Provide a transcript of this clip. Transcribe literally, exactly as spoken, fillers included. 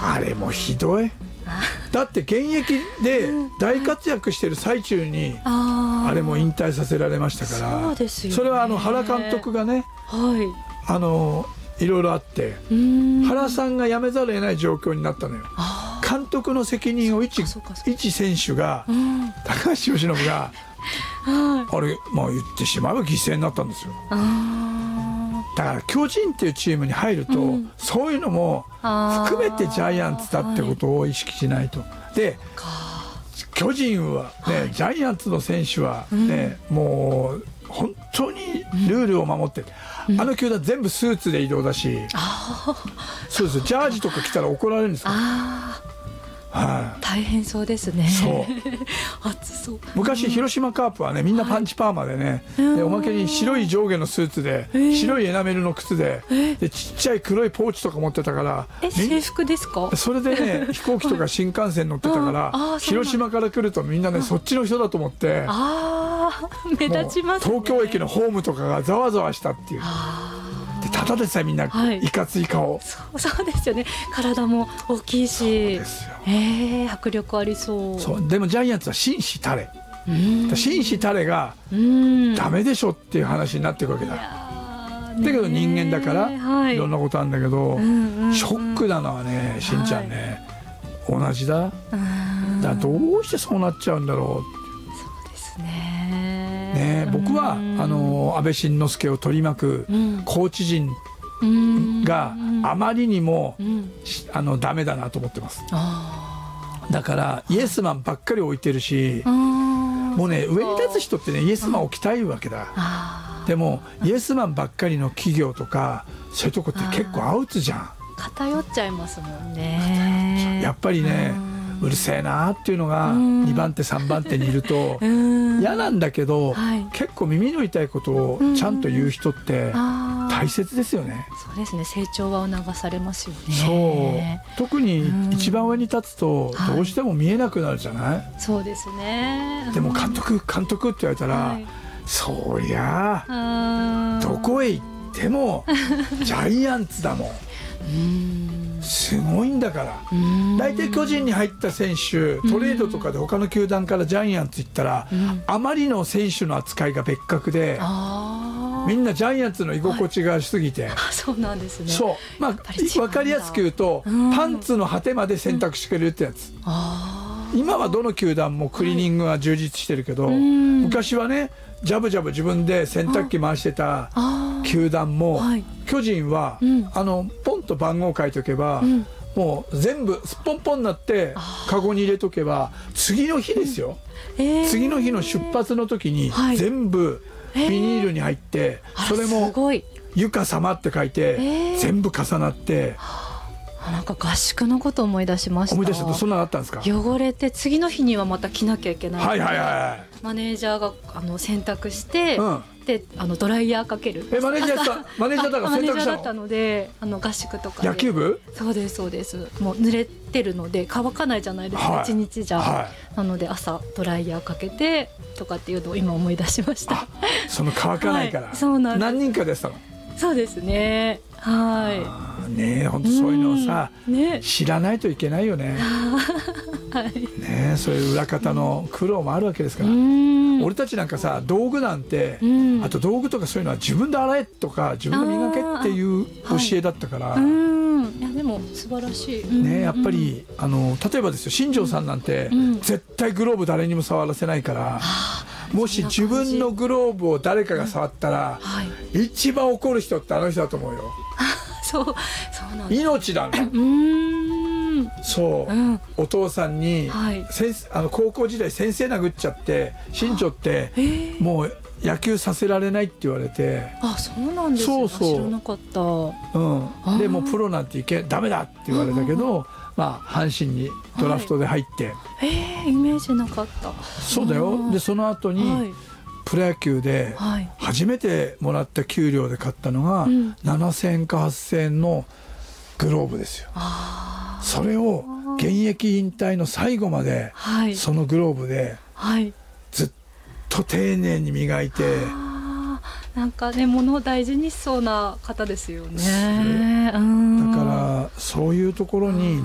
あれもひどい。だって現役で大活躍してる最中にあれも引退させられましたから。 そうですよね。 それはあの原監督がね、 はい、 あのいろいろあって原さんが辞めざるを得ない状況になったのよ。監督の責任を一一選手が、うん、高橋由伸があれ、まあ、言ってしまえば犠牲になったんですよ。だから巨人っていうチームに入ると、うん、そういうのも含めてジャイアンツだってことを意識しないと。で巨人は、ね、はい、ジャイアンツの選手は、ね、うん、もう本当にルールを守って、うん、あの球団全部スーツで移動だし、そうですよ、ジャージとか着たら怒られるんですから。はい、大変そうですね。 そう暑そう。 昔広島カープはね、みんなパンチパーマでね、はい、でおまけに白い上下のスーツで、えー、白いエナメルの靴で、えー、でちっちゃい黒いポーチとか持ってたから。 え、制服ですか？ それでね飛行機とか新幹線乗ってたから、広島から来るとみんなねそっちの人だと思って、 あ目立ちますね。 東京駅のホームとかがざわざわしたっていう。ただでさえみんないかつい顔、はい、 そうそうですよね。体も大きいし、そうですよ、えー、迫力ありそう。 そう、でもジャイアンツは紳士たれ、紳士たれがダメでしょっていう話になっていくわけだ。だけど人間だから、はい、いろんなことあるんだけど、ショックなのはね、しんちゃんね、はい、同じだ。だからどうしてそうなっちゃうんだろう。 そうですね。 ね、僕はあの安倍晋之助を取り巻くコーチ陣があまりにもあのダメだなと思ってます。だからイエスマンばっかり置いてるし、もうね、上に立つ人ってねイエスマン置きたいわけだ。でもイエスマンばっかりの企業とかそういうとこって結構アウツじゃん。 偏っちゃいますもんね。 やっぱりね、うるせえなっていうのがにばん手さんばん手にいると嫌なんだけど、はい、結構耳の痛いことをちゃんと言う人って大切ですよね。 そうですね、成長は促されますよね。 そう、特に一番上に立つとどうしても見えなくなるじゃない、はい、 そうですね。 でも監督監督って言われたら、はい、そりゃどこへ行ってもジャイアンツだもん。うんすごいんだから。大体巨人に入った選手トレードとかで他の球団からジャイアンツ行ったら、あまりの選手の扱いが別格で、みんなジャイアンツの居心地がしすぎて、はい、 あ、そうなんですね。 そう、まあ分かりやすく言うとパンツの果てまで洗濯してくれるってやつ。今はどの球団もクリーニングが充実してるけど、はい、昔はねジャブジャブ自分で洗濯機回してた球団も、はい、巨人は、うん、あのポンと番号書いておけば、うん、もう全部すっぽんぽんになってカゴに入れとけば次の日ですよ、うんえー、次の日の出発の時に全部ビニールに入って、えー、それも「ゆか様」って書いて、えー、全部重なって。 なんか合宿のこと思い出しました。 思い出した。そんなのあったんですか？ 汚れて次の日にはまた着なきゃいけないので、 はいはいはい、 マネージャーがあの洗濯して、うん、であのドライヤーかける。 えマネージャーさんマネージャーだから洗濯したの？マネージャーだったので、あの合宿とかで。 野球部？ そうですそうです。もう濡れてるので乾かないじゃないですか、はい、一日じゃ、はい、なので朝ドライヤーかけてとかっていうのを今思い出しました。 その乾かないから、はい、そうなんです。何人かでしたの？ そうですね、はい。 ねえ、本当そういうのをさ、ね、知らないといけないよね。はい、ねえ、そういう裏方の苦労もあるわけですから。俺たちなんかさ、道具なんて、あと道具とかそういうのは自分で洗えとか自分で磨けっていう教えだったから。はい、 いやでも素晴らしい。 ねえ、やっぱりあの例えばですよ、新庄さんなんて、うん、絶対グローブ誰にも触らせないから。もし自分のグローブを誰かが触ったら、はい、一番怒る人ってあの人だと思うよ。 そう、そうなんだ。 命だね。うーん、そう、うん、お父さんに、はい、先あの高校時代先生殴っちゃって新庄ってもう野球させられないって言われて。 あ、そうなんですね。そうそう、知らなかった。 うん、でもうプロなんていけダメだって言われたけど、まあ阪神にドラフトで入って、はい、 えー、イメージなかった。 そうだよ。でその後に、はい、プロ野球で初めてもらった給料で買ったのが、うん、ななせんえんかはっせんえんのグローブですよ。それを現役引退の最後まで、はい、そのグローブでずっと丁寧に磨いて、 なんかね、物を大事にしそうな方ですよね。うん、 だからそういうところに